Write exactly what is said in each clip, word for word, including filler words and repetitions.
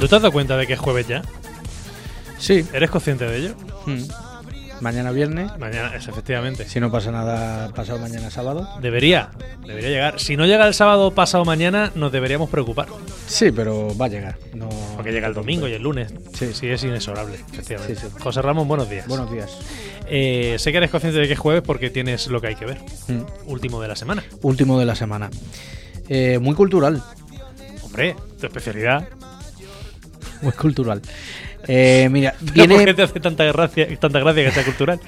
¿Tú te has dado cuenta de que es jueves ya? Sí. ¿Eres consciente de ello? Mm. Mañana viernes. Mañana, es, efectivamente. Si no pasa nada, pasado mañana sábado. Debería, debería llegar. Si no llega el sábado pasado mañana, nos deberíamos preocupar. Sí, pero va a llegar. No, Porque llega el domingo y el lunes. Sí. Sí, es inexorable, efectivamente. Sí, sí. José Ramón, buenos días. Buenos días. Eh, sé que eres consciente de que es jueves porque tienes lo que hay que ver. Mm. Último de la semana. Último de la semana. Eh, muy cultural. Hombre, tu especialidad. Muy cultural. Eh, mira, ¿Por viene qué te hace tanta gracia, tanta gracia que sea cultural?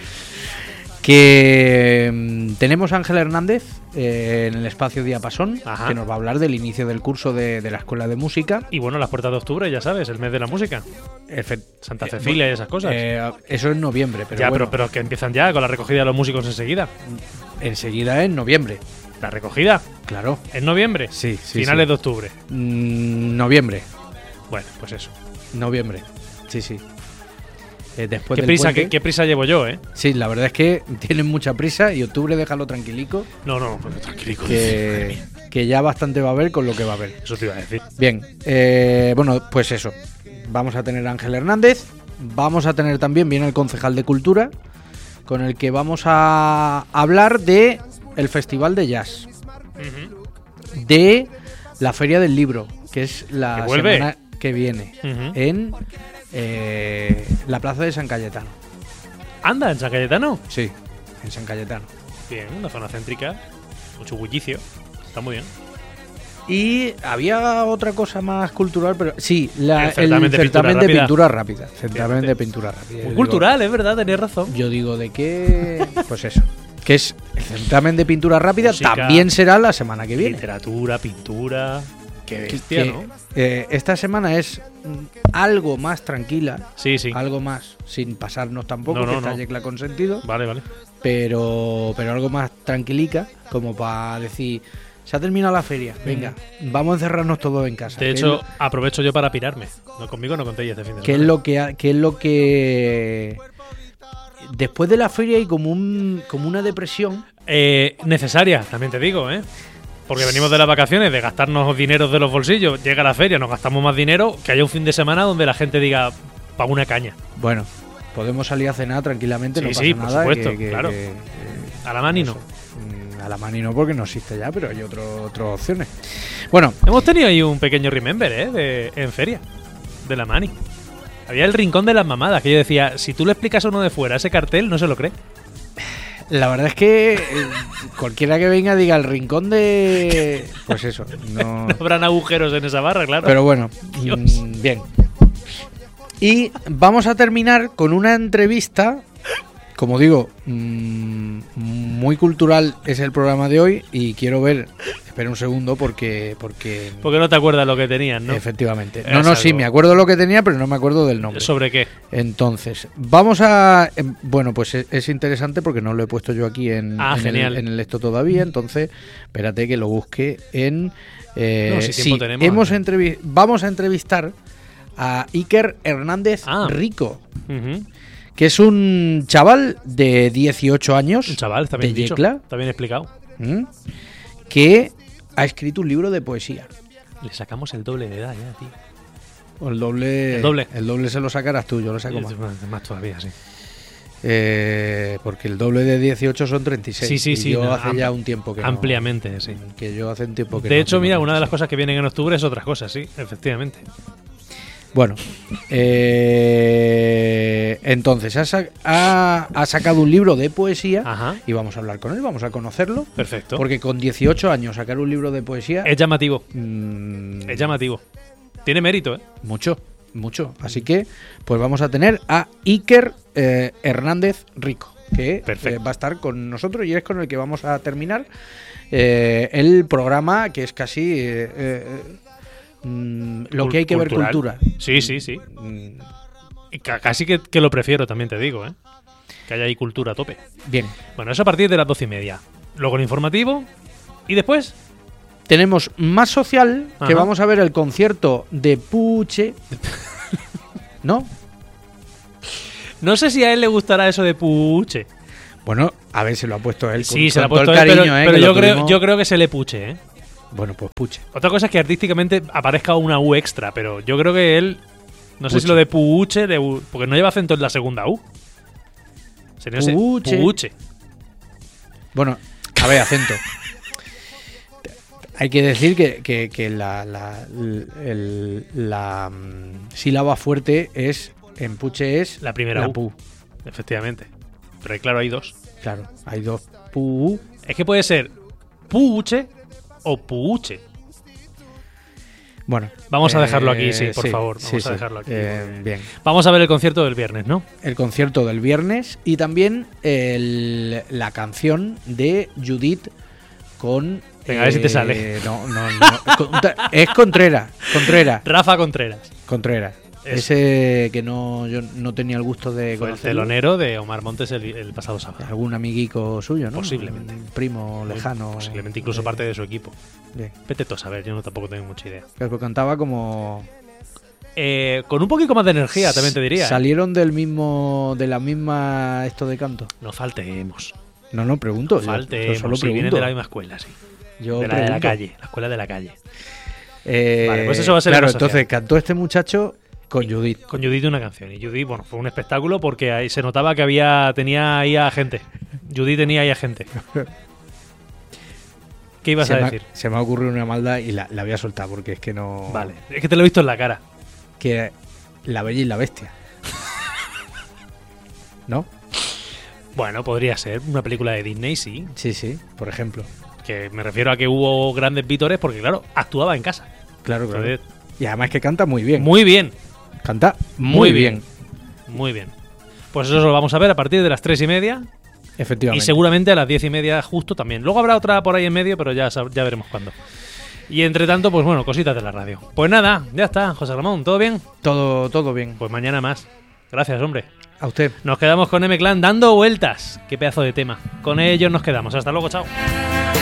que mm, tenemos a Ángel Hernández eh, en el espacio Diapasón, Ajá. que nos va a hablar del inicio del curso de, de la Escuela de Música. Y bueno, las puertas de octubre, ya sabes, el mes de la música. Efe- Santa eh, Cecilia y esas cosas. eh, eso es noviembre, pero ya, bueno, pero, pero que empiezan ya con la recogida de los músicos enseguida. enseguida es noviembre. La recogida Claro. en noviembre. Sí, sí. Finales sí. de octubre. Mm, noviembre. Bueno, pues eso. Noviembre. Sí, sí. Eh, después ¿Qué del prisa, puente- qué, qué prisa llevo yo, eh? Sí, la verdad es que tienen mucha prisa y octubre déjalo tranquilico, No, no, pues tranquilo. que, que ya bastante va a haber con lo que va a haber. Eso te iba a decir. Bien, eh, bueno, pues eso. Vamos a tener a Ángel Hernández, vamos a tener también, viene el concejal de Cultura, con el que vamos a hablar de el Festival de Jazz, Ujú. de la Feria del Libro, que es la ¿Que vuelve? semana que viene, Ujú. en eh, la Plaza de San Cayetano. Anda, en San Cayetano. Sí, en San Cayetano. Bien, una zona céntrica. Mucho bullicio. Está muy bien. Y había otra cosa más cultural, pero sí, la, El el certamen certamen, de de, pintura pintura rápida. rápida. Certamen de pintura rápida. Muy Yo digo- cultural, es verdad, tenías razón. Yo digo de que, pues eso, que es el certamen de pintura rápida, Música, también será la semana que viene. Literatura, pintura. Qué Que- bestia, que, ¿no? eh, esta semana es mm, algo más tranquila, Sí, sí. algo más, sin pasarnos tampoco, No, que no, está no. Yecla consentido, Vale, vale. pero, pero algo más tranquilica, como para decir, se ha terminado la feria, venga, vamos a encerrarnos todos en casa. De que hecho, es lo- aprovecho yo para pirarme. No, conmigo no contéis este fin de ¿Qué es semana. lo que, ha- qué es lo que después de la feria hay como un como una depresión? Eh, necesaria, también te digo, ¿eh? Porque venimos de las vacaciones, de gastarnos dineros de los bolsillos. Llega la feria, nos gastamos más dinero. Que haya un fin de semana donde la gente diga, paga una caña. Bueno, podemos salir a cenar tranquilamente, Sí, no pasa sí, por nada. supuesto, que- que- claro. que- A la mani eso. no. Mm, A la mani no, porque no existe ya, pero hay otro, otras opciones. Bueno, Hemos tenido ahí un pequeño remember, ¿eh? De, en feria. De la mani. Había el rincón de las mamadas, que yo decía, si tú le explicas a uno de fuera ese cartel, no se lo cree. la verdad es que eh, cualquiera que venga diga el rincón de... Pues eso, no... No habrán agujeros en esa barra, claro. Pero bueno, Dios. mm, bien. Y vamos a terminar con una entrevista, como digo, mm, muy cultural es el programa de hoy y quiero ver, espera un segundo porque... porque Porque no te acuerdas lo que tenías, ¿no? Efectivamente. Es No, no, sí, algo- me acuerdo lo que tenía, pero no me acuerdo del nombre. ¿Sobre qué? Entonces, vamos a... em, Bueno, pues es, es interesante porque no lo he puesto yo aquí en, Ah, en, genial. el, en el esto todavía, entonces espérate que lo busque en... eh, No, si tiempo sí, tenemos, hemos Ángel. entrevi- vamos a entrevistar a Iker Hernández Ah. Rico, Ujú. que es un chaval de dieciocho años, Un chaval, está bien de dicho. Yecla, Está bien explicado. ¿m? que ha escrito un libro de poesía. Le sacamos el doble de edad ya, tío. O el doble, El doble. el doble se lo sacarás tú, yo lo saco más. más. Más todavía, sí. Eh, porque el doble de dieciocho son treinta y seis. Sí, sí, y sí, Yo no, hace am- ya un tiempo que no- Ampliamente, sí. que yo hace un tiempo que De no hecho, tengo mira, una de las treinta y seis. cosas que vienen en octubre es otras cosas, sí, efectivamente. Bueno, eh, entonces ha, sa- ha- ha sacado un libro de poesía Ajá. y vamos a hablar con él, vamos a conocerlo. Perfecto. Porque con dieciocho años sacar un libro de poesía Es llamativo, mm, es llamativo. Tiene mérito, ¿eh? mucho, mucho. Así que, pues vamos a tener a Iker eh, Hernández Rico, que Perfecto. eh, va a estar con nosotros y es con el que vamos a terminar eh, el programa, que es casi eh, eh, mm, lo Cul- que hay que cultural. ver cultura. Sí, sí, sí. Mm, Y ca- casi que, que lo prefiero, también te digo, ¿eh? Que haya ahí cultura a tope. Bien, Bueno, eso a partir de las doce y media. Luego el informativo. Y después, tenemos más social, que Ajá. vamos a ver el concierto de Puche. ¿No? no sé si a él le gustará eso de puche. Bueno, a ver, se lo ha puesto él con, Sí, se con la ha todo puesto el él, cariño, pero, ¿eh? pero que lo yo, creo, tuvimos. yo creo que se le puche, ¿eh? Bueno, pues Puche. Otra cosa es que artísticamente aparezca una U extra, pero yo creo que él No sé Puche. si lo de Puuche, de U- porque no lleva acento en la segunda U. Sería ese- Puche. Puuche. Bueno, a ver, acento. Hay que decir que, que- que la, la, el- la, mm, sílaba fuerte es, en Puche es La primera la U. pu. Efectivamente. Pero ahí, claro, hay dos. Claro, hay dos pu. Es que puede ser Puuche o Puuche. Bueno. Vamos a dejarlo aquí, eh, sí, por favor. sí, Vamos a sí. dejarlo aquí. Eh, porque- bien. Vamos a ver el concierto del viernes, ¿no? El concierto del viernes y también el- la canción de Judith con... Venga, a ver si te sale. No, no, no. Contra- es Contreras. Contreras. Rafa Contreras. Contreras. Eso. Ese que no yo no tenía el gusto de Fue el conocerlo. telonero de Omar Montes el, el pasado sábado. Algún amiguico suyo, ¿no? Posiblemente. Un primo lejano. Posiblemente incluso de- parte de su equipo. de- Vete tú a saber, yo no tampoco tengo mucha idea. Pero que cantaba como... Eh, con un poquito más de energía, también te diría. ¿eh? ¿Salieron del mismo... de la misma esto de canto? No faltemos. No, no, pregunto. No yo- yo faltemos. solo Sí, vienen pregunto. de la misma escuela, sí. Yo de, la, de la pregunto. calle, la escuela de la calle. Eh, Vale, pues eso va a ser Claro, el más social. entonces cantó este muchacho con Judith. Con Judith una canción. Y Judith, bueno, fue un espectáculo porque ahí se notaba que había tenía ahí a gente. Judith tenía ahí a gente. ¿Qué ibas se a me, decir? Se me ha ocurrido una maldad y la, la voy a soltar porque es que no... Vale, es que te lo he visto en la cara. Que La Bella y la Bestia. ¿No? Bueno, podría ser una película de Disney, sí. Sí, sí, por ejemplo. Que me refiero a que hubo grandes vítores porque, claro, actuaba en casa. Claro, claro. Entonces, Y además que canta muy bien. muy bien, Canta muy, Muy bien. bien. muy bien. Pues eso lo vamos a ver a partir de las tres y media. Y Efectivamente. seguramente a las diez y media justo también. Luego habrá otra por ahí en medio, pero ya, sab- ya veremos cuándo. Y entre tanto, pues bueno, cositas de la radio. Pues nada, ya está, José Ramón, ¿todo bien? Todo, todo bien. Pues mañana más. Gracias, hombre. A usted. Nos quedamos con M-Clan dando vueltas. Qué pedazo de tema. Con ellos nos quedamos. Hasta luego, chao.